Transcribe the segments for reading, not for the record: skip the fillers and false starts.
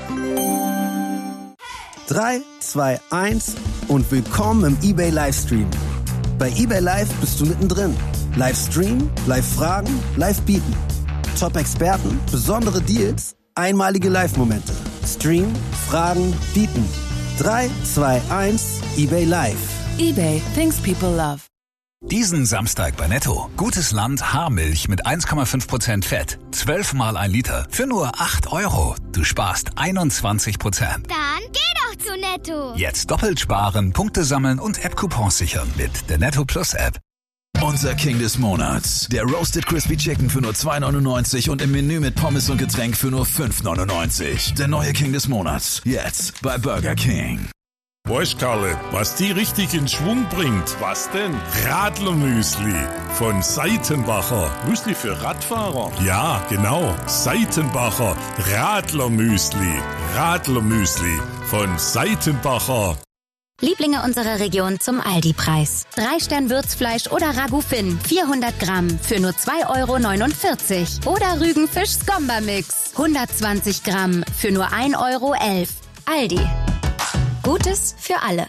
3, 2, 1 und willkommen im eBay Livestream. Bei eBay Live bist du mittendrin. Live streamen, live fragen, live bieten. Top-Experten, besondere Deals, einmalige Live-Momente. Stream, fragen, bieten. 3, 2, 1, eBay Live. eBay, things people love. Diesen Samstag bei Netto. Gutes Land Haarmilch mit 1,5% Fett. 12 mal 1 Liter für nur 8 €. Du sparst 21%. Dann geh doch zu Netto. Jetzt doppelt sparen, Punkte sammeln und App-Coupons sichern mit der Netto Plus App. Unser King des Monats. Der Roasted Crispy Chicken für nur 2,99 und im Menü mit Pommes und Getränk für nur 5,99. Der neue King des Monats. Jetzt bei Burger King. Weißt, Karle, was die richtig in Schwung bringt? Was denn? Radlermüsli von Seitenbacher. Müsli für Radfahrer? Ja, genau. Seitenbacher Radlermüsli. Radlermüsli von Seitenbacher. Lieblinge unserer Region zum Aldi-Preis. 3-Stern-Würzfleisch oder Ragout Finn, 400 Gramm für nur 2,49 € Oder Rügenfisch-Skomba-Mix, 120 Gramm für nur 1,11 €. Aldi. Gutes für alle.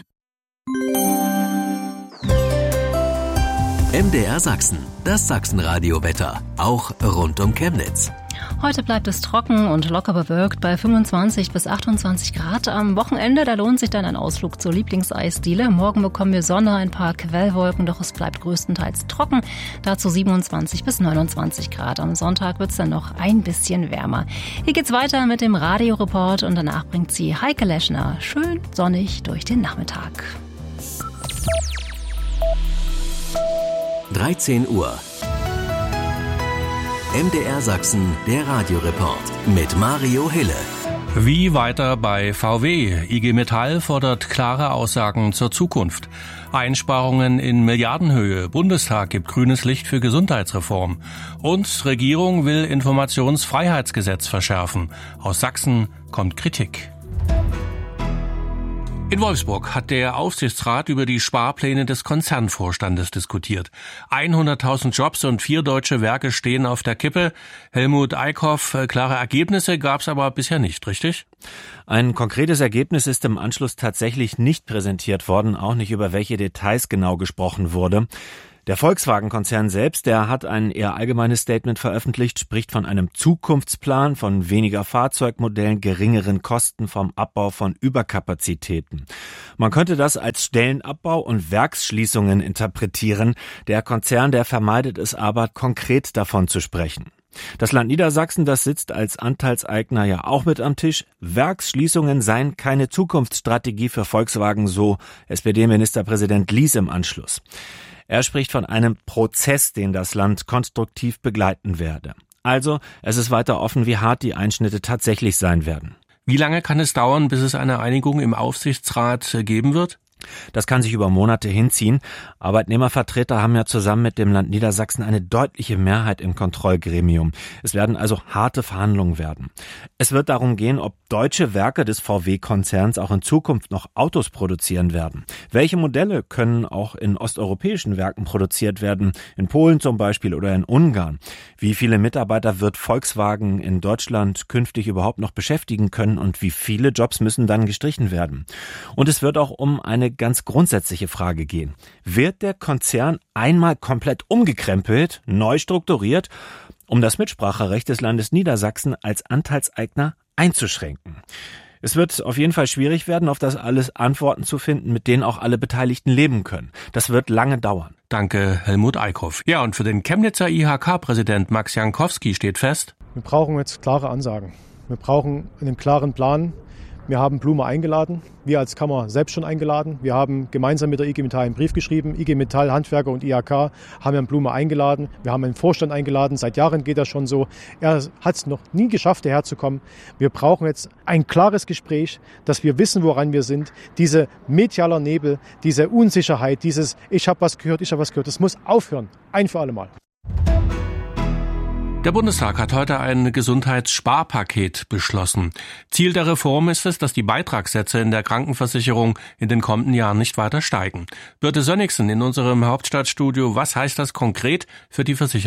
MDR Sachsen, das Sachsenradio-Wetter, auch rund um Chemnitz. Heute bleibt es trocken und locker bewölkt bei 25 bis 28 Grad. Am Wochenende, da lohnt sich dann ein Ausflug zur Lieblingseisdiele. Morgen bekommen wir Sonne, ein paar Quellwolken, doch es bleibt größtenteils trocken. Dazu 27 bis 29 Grad. Am Sonntag wird es dann noch ein bisschen wärmer. Hier geht's weiter mit dem Radioreport und danach bringt sie Heike Leschner schön sonnig durch den Nachmittag. 13 Uhr. MDR Sachsen, der Radioreport mit Mario Hille. Wie weiter bei VW? IG Metall fordert klare Aussagen zur Zukunft. Einsparungen in Milliardenhöhe. Bundestag gibt grünes Licht für Gesundheitsreform. Und Regierung will Informationsfreiheitsgesetz verschärfen. Aus Sachsen kommt Kritik. In Wolfsburg hat der Aufsichtsrat über die Sparpläne des Konzernvorstandes diskutiert. 100.000 Jobs und 4 deutsche Werke stehen auf der Kippe. Helmut Eickhoff, klare Ergebnisse gab es aber bisher nicht, richtig? Ein konkretes Ergebnis ist im Anschluss tatsächlich nicht präsentiert worden, auch nicht über welche Details genau gesprochen wurde. Der Volkswagen-Konzern selbst, der hat ein eher allgemeines Statement veröffentlicht, spricht von einem Zukunftsplan, von weniger Fahrzeugmodellen, geringeren Kosten, vom Abbau von Überkapazitäten. Man könnte das als Stellenabbau und Werksschließungen interpretieren. Der Konzern, der vermeidet es aber, konkret davon zu sprechen. Das Land Niedersachsen, das sitzt als Anteilseigner ja auch mit am Tisch. Werksschließungen seien keine Zukunftsstrategie für Volkswagen, so SPD-Ministerpräsident Lies im Anschluss. Er spricht von einem Prozess, den das Land konstruktiv begleiten werde. Also, es ist weiter offen, wie hart die Einschnitte tatsächlich sein werden. Wie lange kann es dauern, bis es eine Einigung im Aufsichtsrat geben wird? Das kann sich über Monate hinziehen. Arbeitnehmervertreter haben ja zusammen mit dem Land Niedersachsen eine deutliche Mehrheit im Kontrollgremium. Es werden also harte Verhandlungen werden. Es wird darum gehen, ob deutsche Werke des VW-Konzerns auch in Zukunft noch Autos produzieren werden. Welche Modelle können auch in osteuropäischen Werken produziert werden, in Polen zum Beispiel oder in Ungarn? Wie viele Mitarbeiter wird Volkswagen in Deutschland künftig überhaupt noch beschäftigen können und wie viele Jobs müssen dann gestrichen werden? Und es wird auch um eine ganz grundsätzliche Frage gehen. Wird der Konzern einmal komplett umgekrempelt, neu strukturiert, um das Mitspracherecht des Landes Niedersachsen als Anteilseigner einzuschränken? Es wird auf jeden Fall schwierig werden, auf das alles Antworten zu finden, mit denen auch alle Beteiligten leben können. Das wird lange dauern. Danke, Helmut Eickhoff. Ja, und für den Chemnitzer IHK-Präsident Max Jankowski steht fest: Wir brauchen jetzt klare Ansagen. Wir brauchen einen klaren Plan. Wir haben Blume eingeladen, wir als Kammer selbst schon eingeladen. Wir haben gemeinsam mit der IG Metall einen Brief geschrieben. IG Metall, Handwerker und IHK haben Herrn Blume eingeladen. Wir haben einen Vorstand eingeladen. Seit Jahren geht das schon so. Er hat es noch nie geschafft, hierher zu kommen. Wir brauchen jetzt ein klares Gespräch, dass wir wissen, woran wir sind. Diese medialer Nebel, diese Unsicherheit, dieses ich habe was gehört, das muss aufhören. Ein für alle Mal. Der Bundestag hat heute ein Gesundheitssparpaket beschlossen. Ziel der Reform ist es, dass die Beitragssätze in der Krankenversicherung in den kommenden Jahren nicht weiter steigen. Birte Sönnigsen in unserem Hauptstadtstudio, was heißt das konkret für die Versicherten?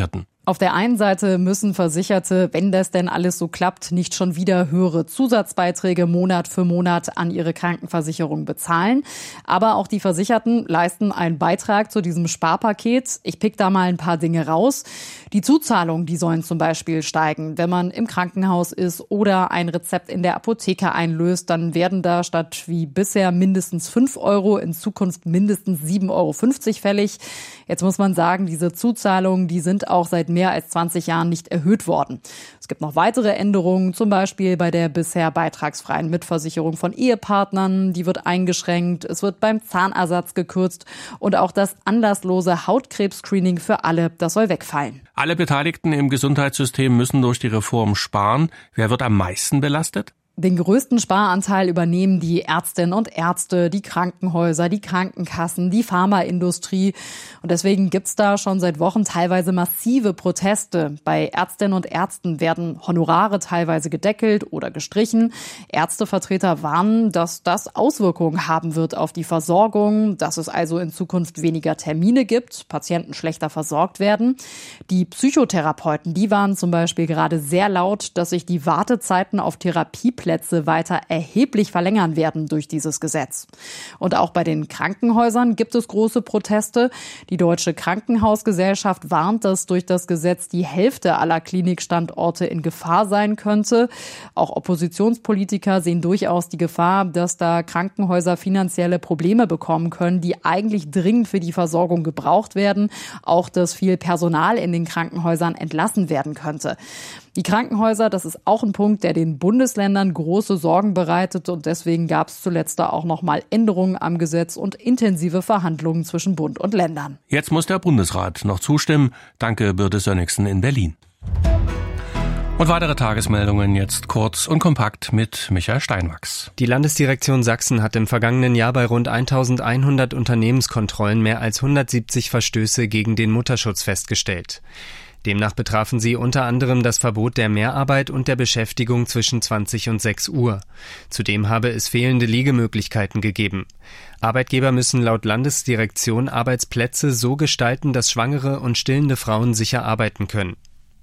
Auf der einen Seite müssen Versicherte, wenn das denn alles so klappt, nicht schon wieder höhere Zusatzbeiträge Monat für Monat an ihre Krankenversicherung bezahlen. Aber auch die Versicherten leisten einen Beitrag zu diesem Sparpaket. Ich pick da mal ein paar Dinge raus. Die Zuzahlungen, die sollen zum Beispiel steigen. Wenn man im Krankenhaus ist oder ein Rezept in der Apotheke einlöst, dann werden da statt wie bisher mindestens 5 € in Zukunft mindestens 7,50 € fällig. Jetzt muss man sagen, diese Zuzahlungen, die sind auch seit mehr als 20 Jahren nicht erhöht worden. Es gibt noch weitere Änderungen, zum Beispiel bei der bisher beitragsfreien Mitversicherung von Ehepartnern. Die wird eingeschränkt, es wird beim Zahnersatz gekürzt und auch das anlasslose Hautkrebs-Screening für alle, das soll wegfallen. Alle Beteiligten im Gesundheitssystem müssen durch die Reform sparen. Wer wird am meisten belastet? Den größten Sparanteil übernehmen die Ärztinnen und Ärzte, die Krankenhäuser, die Krankenkassen, die Pharmaindustrie. Und deswegen gibt's da schon seit Wochen teilweise massive Proteste. Bei Ärztinnen und Ärzten werden Honorare teilweise gedeckelt oder gestrichen. Ärztevertreter warnen, dass das Auswirkungen haben wird auf die Versorgung, dass es also in Zukunft weniger Termine gibt, Patienten schlechter versorgt werden. Die Psychotherapeuten, die warnen zum Beispiel gerade sehr laut, dass sich die Wartezeiten auf Therapieplätze weiter erheblich verlängern werden durch dieses Gesetz. Und auch bei den Krankenhäusern gibt es große Proteste. Die Deutsche Krankenhausgesellschaft warnt, dass durch das Gesetz die Hälfte aller Klinikstandorte in Gefahr sein könnte. Auch Oppositionspolitiker sehen durchaus die Gefahr, dass da Krankenhäuser finanzielle Probleme bekommen können, die eigentlich dringend für die Versorgung gebraucht werden. Auch, dass viel Personal in den Krankenhäusern entlassen werden könnte. Die Krankenhäuser, das ist auch ein Punkt, der den Bundesländern große Sorgen bereitet. Und deswegen gab es zuletzt da auch noch mal Änderungen am Gesetz und intensive Verhandlungen zwischen Bund und Ländern. Jetzt muss der Bundesrat noch zustimmen. Danke, Birte Sönnigsen in Berlin. Und weitere Tagesmeldungen jetzt kurz und kompakt mit Michael Steinwachs. Die Landesdirektion Sachsen hat im vergangenen Jahr bei rund 1100 Unternehmenskontrollen mehr als 170 Verstöße gegen den Mutterschutz festgestellt. Demnach betrafen sie unter anderem das Verbot der Mehrarbeit und der Beschäftigung zwischen 20 und 6 Uhr. Zudem habe es fehlende Liegemöglichkeiten gegeben. Arbeitgeber müssen laut Landesdirektion Arbeitsplätze so gestalten, dass schwangere und stillende Frauen sicher arbeiten können.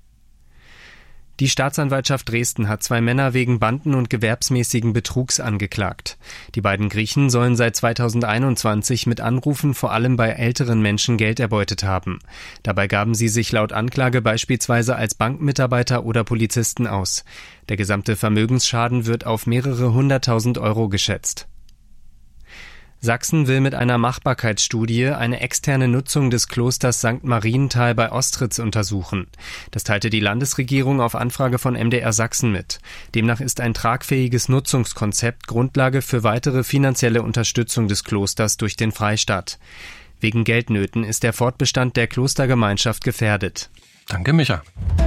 Die Staatsanwaltschaft Dresden hat 2 Männer wegen Banden- und gewerbsmäßigen Betrugs angeklagt. Die beiden Griechen sollen seit 2021 mit Anrufen vor allem bei älteren Menschen Geld erbeutet haben. Dabei gaben sie sich laut Anklage beispielsweise als Bankmitarbeiter oder Polizisten aus. Der gesamte Vermögensschaden wird auf mehrere 100.000 € geschätzt. Sachsen will mit einer Machbarkeitsstudie eine externe Nutzung des Klosters St. Marienthal bei Ostritz untersuchen. Das teilte die Landesregierung auf Anfrage von MDR Sachsen mit. Demnach ist ein tragfähiges Nutzungskonzept Grundlage für weitere finanzielle Unterstützung des Klosters durch den Freistaat. Wegen Geldnöten ist der Fortbestand der Klostergemeinschaft gefährdet. Danke, Micha.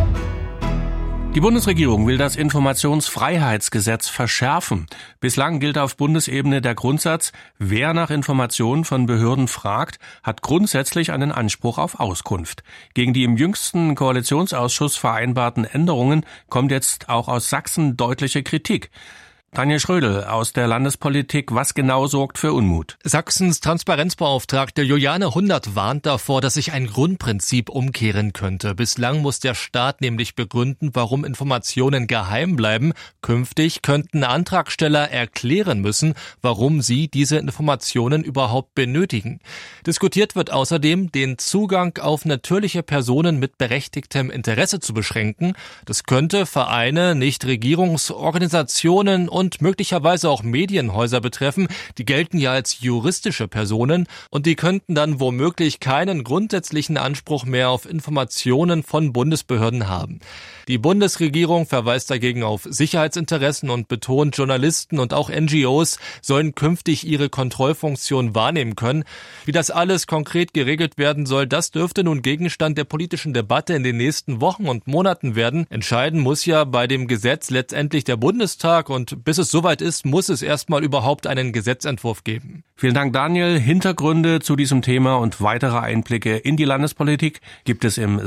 Die Bundesregierung will das Informationsfreiheitsgesetz verschärfen. Bislang gilt auf Bundesebene der Grundsatz, wer nach Informationen von Behörden fragt, hat grundsätzlich einen Anspruch auf Auskunft. Gegen die im jüngsten Koalitionsausschuss vereinbarten Änderungen kommt jetzt auch aus Sachsen deutliche Kritik. Daniel Schrödel aus der Landespolitik, was genau sorgt für Unmut? Sachsens Transparenzbeauftragte Juliane Hundert warnt davor, dass sich ein Grundprinzip umkehren könnte. Bislang muss der Staat nämlich begründen, warum Informationen geheim bleiben. Künftig könnten Antragsteller erklären müssen, warum sie diese Informationen überhaupt benötigen. Diskutiert wird außerdem, den Zugang auf natürliche Personen mit berechtigtem Interesse zu beschränken. Das könnte Vereine, Nichtregierungsorganisationen und möglicherweise auch Medienhäuser betreffen. Die gelten ja als juristische Personen und die könnten dann womöglich keinen grundsätzlichen Anspruch mehr auf Informationen von Bundesbehörden haben. Die Bundesregierung verweist dagegen auf Sicherheitsinteressen und betont, Journalisten und auch NGOs sollen künftig ihre Kontrollfunktion wahrnehmen können. Wie das alles konkret geregelt werden soll, das dürfte nun Gegenstand der politischen Debatte in den nächsten Wochen und Monaten werden. Entscheiden muss ja bei dem Gesetz letztendlich der Bundestag und bis es soweit ist, muss es erstmal überhaupt einen Gesetzentwurf geben. Vielen Dank, Daniel. Hintergründe zu diesem Thema und weitere Einblicke in die Landespolitik gibt es im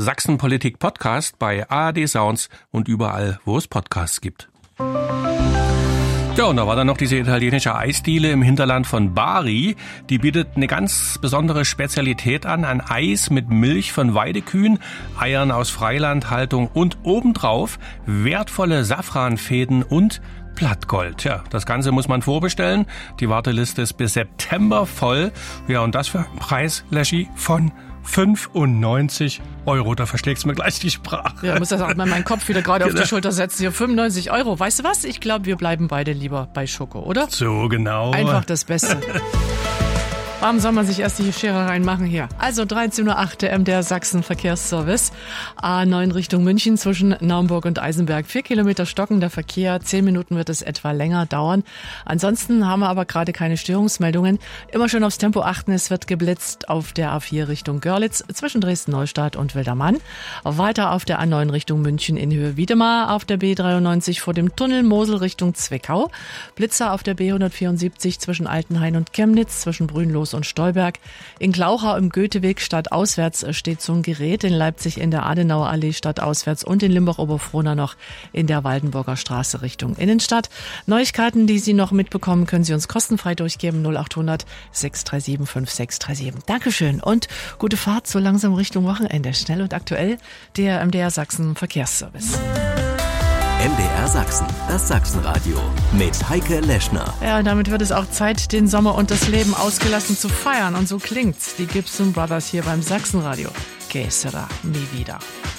Sachsen-Politik-Podcast bei ARD Sounds und überall, wo es Podcasts gibt. Ja, und da war dann noch diese italienische Eisdiele im Hinterland von Bari. Die bietet eine ganz besondere Spezialität an. Ein Eis mit Milch von Weidekühen, Eiern aus Freilandhaltung und obendrauf wertvolle Safranfäden und Blattgold. Ja, das Ganze muss man vorbestellen. Die Warteliste ist bis September voll. Ja, und das für einen Preis, Leschi, von 95 €. Da verschlägt's mir gleich die Sprache. Ja, muss das auch mal meinen Kopf wieder gerade auf die Schulter setzen. Hier 95 €. Weißt du was? Ich glaube, wir bleiben beide lieber bei Schoko, oder? So, genau. Einfach das Beste. Warum soll man sich erst die Schere reinmachen hier? Also 13:08 Uhr, der MDR Sachsen Verkehrsservice. A9 Richtung München zwischen Naumburg und Eisenberg. 4 Kilometer stockender Verkehr. 10 Minuten wird es etwa länger dauern. Ansonsten haben wir aber gerade keine Störungsmeldungen. Immer schön aufs Tempo achten. Es wird geblitzt auf der A4 Richtung Görlitz zwischen Dresden-Neustadt und Wildermann. Weiter auf der A9 Richtung München in Höhe Wiedemar. Auf der B93 vor dem Tunnel Mosel Richtung Zwickau. Blitzer auf der B174 zwischen Altenhain und Chemnitz, zwischen Brünnlos und Stolberg. In Glauchau im Goetheweg stadtauswärts steht so ein Gerät, in Leipzig in der Adenauer Allee stadtauswärts und in Limbach-Oberfrohna noch in der Waldenburger Straße Richtung Innenstadt. Neuigkeiten, die Sie noch mitbekommen, können Sie uns kostenfrei durchgeben. 0800 637 5637. Dankeschön und gute Fahrt so langsam Richtung Wochenende. Schnell und aktuell der MDR Sachsen Verkehrsservice. MDR Sachsen, das Sachsenradio mit Heike Leschner. Ja, und damit wird es auch Zeit, den Sommer und das Leben ausgelassen zu feiern. Und so klingt's. Die Gibson Brothers hier beim Sachsenradio. Que sera mi vida.